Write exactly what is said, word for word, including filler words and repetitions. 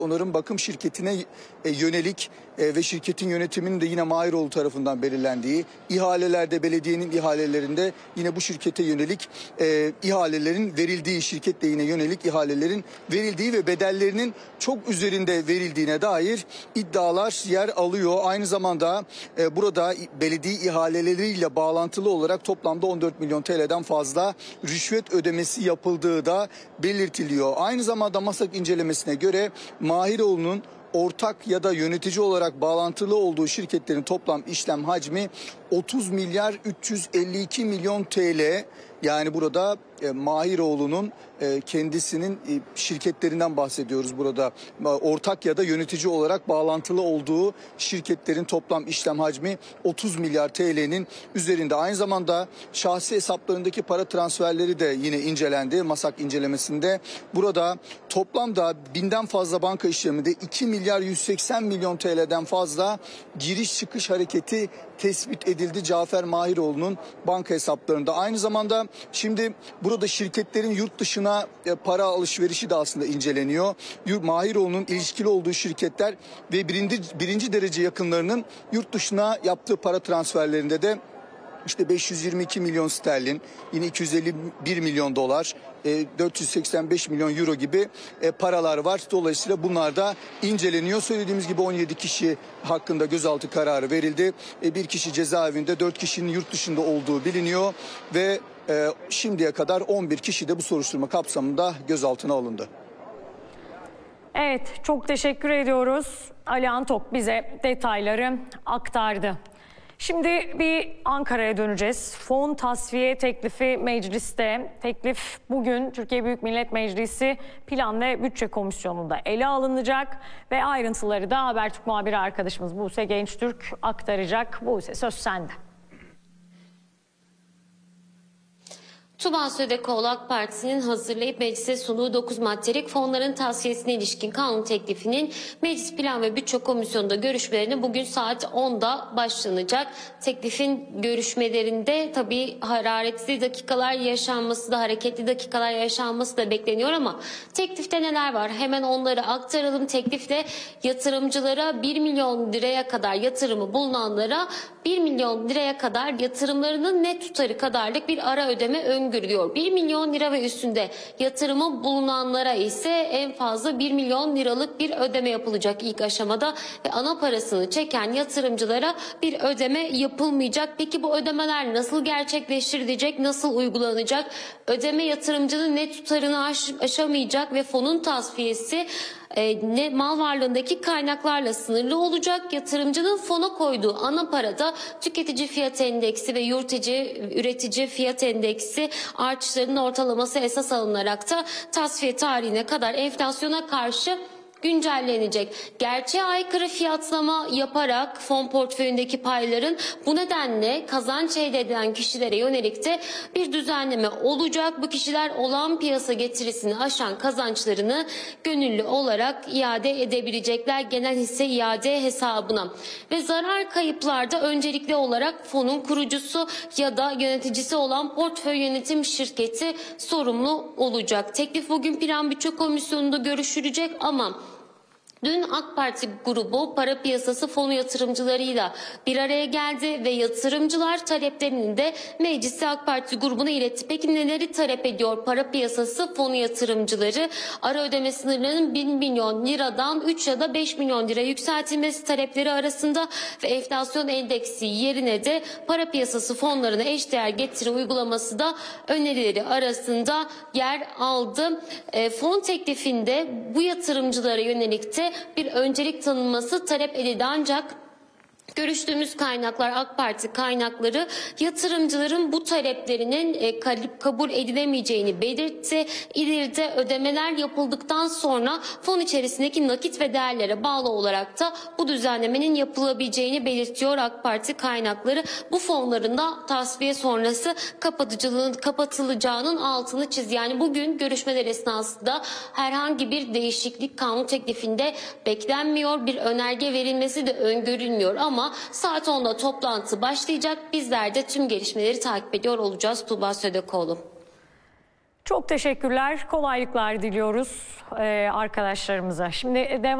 Onarım bakım şirketine e, yönelik e, ve şirketin yönetiminin de yine Mahiroğlu tarafından belirlendiği, ihalelerde, belediyenin ihalelerinde yine bu şirkete yönelik e, ihalelerin verildiği, şirketle yine yönelik ihalelerin verildiği ve bedellerinin çok üzerinde verildiğine dair iddialar yer alıyor. Aynı zamanda e, burada belediye ihaleleriyle bağlantılı olarak toplamda on dört milyon T L'den fazla rüşvet ödemesi yapıldığı da belirtiliyor. Aynı zamanda MASAK incelemesine göre Mahiroğlu'nun ortak ya da yönetici olarak bağlantılı olduğu şirketlerin toplam işlem hacmi otuz milyar üç yüz elli iki milyon T L. Yani burada e, Mahiroğlu'nun e, kendisinin e, şirketlerinden bahsediyoruz burada. E, ortak ya da yönetici olarak bağlantılı olduğu şirketlerin toplam işlem hacmi otuz milyar T L'nin üzerinde. Aynı zamanda şahsi hesaplarındaki para transferleri de yine incelendi MASAK incelemesinde. Burada toplamda binden fazla banka işleminde iki milyar yüz seksen milyon T L'den fazla giriş çıkış hareketi tespit edildi Cafer Mahiroğlu'nun banka hesaplarında. Aynı zamanda şimdi burada şirketlerin yurt dışına para alışverişi de aslında inceleniyor. Mahiroğlu'nun ilişkili olduğu şirketler ve birinci, birinci derece yakınlarının yurt dışına yaptığı para transferlerinde de İşte beş yüz yirmi iki milyon sterlin, yine iki yüz elli bir milyon dolar, dört yüz seksen beş milyon euro gibi paralar var. Dolayısıyla bunlar da inceleniyor. Söylediğimiz gibi on yedi kişi hakkında gözaltı kararı verildi. Bir kişi cezaevinde, dört kişinin yurt dışında olduğu biliniyor ve şimdiye kadar on bir kişi de bu soruşturma kapsamında gözaltına alındı. Evet, çok teşekkür ediyoruz. Ali Antok bize detayları aktardı. Şimdi bir Ankara'ya döneceğiz. Fon tasfiye teklifi mecliste. Teklif bugün Türkiye Büyük Millet Meclisi Plan ve Bütçe Komisyonu'nda ele alınacak ve ayrıntıları da Habertürk muhabiri arkadaşımız Buse Gençtürk aktaracak. Buse, söz sende. Tuba Södekoğlu AK Partisi'nin hazırlayıp meclise sunduğu dokuz maddelik fonların tasfiyesine ilişkin kanun teklifinin Meclis Plan ve Bütçe Komisyonu'nda görüşmelerine bugün saat onda başlanacak. Teklifin görüşmelerinde tabii hararetli dakikalar yaşanması da, hareketli dakikalar yaşanması da bekleniyor ama teklifte neler var? Hemen onları aktaralım. Teklifte yatırımcılara bir milyon liraya kadar yatırımı bulunanlara bir milyon liraya kadar yatırımlarının net tutarı kadarlık bir ara ödeme öngörülüyor. bir milyon lira ve üstünde yatırımı bulunanlara ise en fazla bir milyon liralık bir ödeme yapılacak ilk aşamada ve ana parasını çeken yatırımcılara bir ödeme yapılmayacak. Peki bu ödemeler nasıl gerçekleştirilecek, nasıl uygulanacak? Ödeme yatırımcının net tutarını aş aşamayacak ve fonun tasfiyesi E, ne mal varlığındaki kaynaklarla sınırlı olacak. Yatırımcının fona koyduğu ana parada tüketici fiyat endeksi ve yurtici üretici fiyat endeksi artışlarının ortalaması esas alınarak da tasfiye tarihine kadar enflasyona karşı güncellenecek. Gerçeğe aykırı fiyatlama yaparak fon portföyündeki payların bu nedenle kazanç elde eden kişilere yönelik de bir düzenleme olacak. Bu kişiler olağan piyasa getirisini aşan kazançlarını gönüllü olarak iade edebilecekler genel hisse iade hesabına. Ve zarar kayıplarda öncelikli olarak fonun kurucusu ya da yöneticisi olan portföy yönetim şirketi sorumlu olacak. Teklif bugün Plan Bütçe Komisyonu'nda görüşülecek ama dün AK Parti grubu para piyasası fonu yatırımcılarıyla bir araya geldi ve yatırımcılar taleplerini de meclise AK Parti grubuna iletti. Peki neleri talep ediyor para piyasası fonu yatırımcıları? Ara ödeme sınırlarının bir milyon liradan üç ya da beş milyon lira yükseltilmesi talepleri arasında ve enflasyon endeksi yerine de para piyasası fonlarına eşdeğer getiri uygulaması da önerileri arasında yer aldı. E, fon teklifinde bu yatırımcılara yönelik de bir öncelik tanınması talep edildi ancak görüştüğümüz kaynaklar, AK Parti kaynakları yatırımcıların bu taleplerinin e, kabul edilemeyeceğini belirtti. İleride ödemeler yapıldıktan sonra fon içerisindeki nakit ve değerlere bağlı olarak da bu düzenlemenin yapılabileceğini belirtiyor AK Parti kaynakları. Bu fonların da tasfiye sonrası kapatıcılığın kapatılacağının altını çiz. Yani bugün görüşmeler esnasında herhangi bir değişiklik kanun teklifinde beklenmiyor. Bir önerge verilmesi de öngörülmüyor ama saat onda toplantı başlayacak. Bizler de tüm gelişmeleri takip ediyor olacağız. Tuba Södekoğlu. Çok teşekkürler, kolaylıklar diliyoruz e, arkadaşlarımıza. Şimdi devam